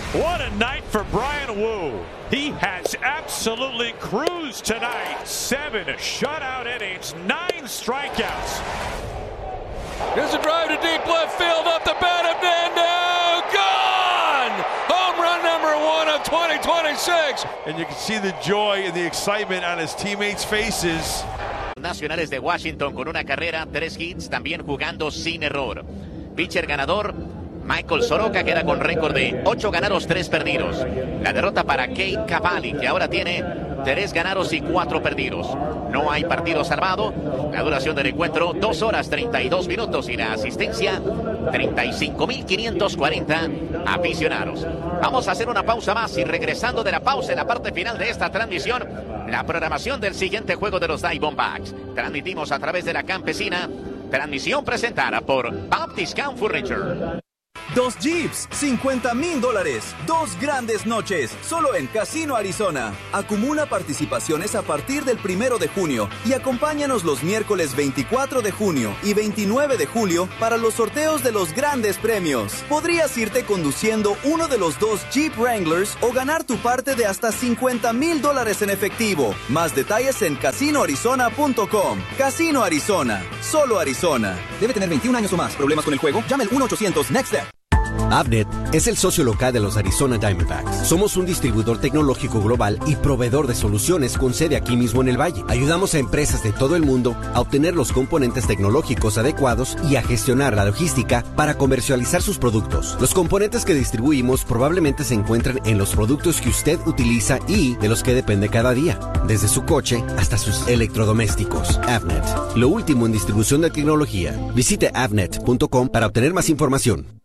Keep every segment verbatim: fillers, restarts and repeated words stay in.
What a night for Bryan Woo. He has absolutely cruised tonight. Seven shutout innings, nine strikeouts. Here's a drive to deep left field, up the bat of Nando. Gone! Home run number one of twenty twenty-six. And you can see the joy and the excitement on his teammates' faces. Nacionales de Washington con una carrera, tres hits, también jugando sin error. Pitcher ganador, Michael Soroka, queda con récord de ocho ganados, tres perdidos. La derrota para Kei Cavalli, que ahora tiene tres ganados y cuatro perdidos. No hay partido salvado. La duración del encuentro, dos horas treinta y dos minutos. Y la asistencia, treinta y cinco mil quinientos cuarenta aficionados. Vamos a hacer una pausa más y regresando de la pausa en la parte final de esta transmisión, la programación del siguiente juego de los Diamondbacks. Transmitimos a través de la Campesina. Transmisión presentada por Bob Discount Furniture. Dos Jeeps, cincuenta mil dólares, dos grandes noches, solo en Casino Arizona. Acumula participaciones a partir del primero de junio y acompáñanos los miércoles veinticuatro de junio y veintinueve de julio para los sorteos de los grandes premios. Podrías irte conduciendo uno de los dos Jeep Wranglers o ganar tu parte de hasta cincuenta mil dólares en efectivo. Más detalles en casino arizona punto com. Casino Arizona, solo Arizona. Debe tener veintiún años o más. ¿Problemas con el juego? Llame al uno ochocientos next step. Avnet es el socio local de los Arizona Diamondbacks. Somos un distribuidor tecnológico global y proveedor de soluciones con sede aquí mismo en el Valle. Ayudamos a empresas de todo el mundo a obtener los componentes tecnológicos adecuados y a gestionar la logística para comercializar sus productos. Los componentes que distribuimos probablemente se encuentran en los productos que usted utiliza y de los que depende cada día, desde su coche hasta sus electrodomésticos. Avnet, lo último en distribución de tecnología. Visite avnet punto com para obtener más información.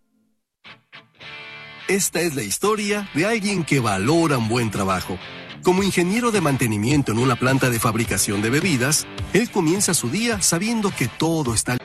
Esta es la historia de alguien que valora un buen trabajo. Como ingeniero de mantenimiento en una planta de fabricación de bebidas, él comienza su día sabiendo que todo está